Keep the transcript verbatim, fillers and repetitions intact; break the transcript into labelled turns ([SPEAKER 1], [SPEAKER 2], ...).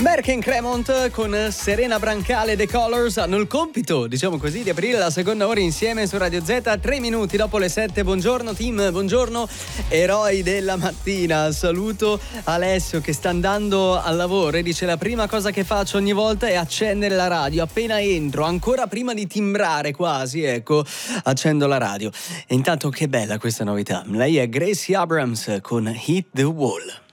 [SPEAKER 1] Berken Cremont con Serena Brancale The Colors hanno il compito, diciamo così, di aprire la seconda ora insieme su Radio Z, tre minuti dopo le sette. Buongiorno team, buongiorno eroi della mattina. Saluto Alessio che sta andando al lavoro e dice: la prima cosa che faccio ogni volta è accendere la radio. Appena entro, ancora prima di timbrare quasi, ecco, accendo la radio. E intanto che bella questa novità. Lei è Gracie Abrams con Hit the Wall.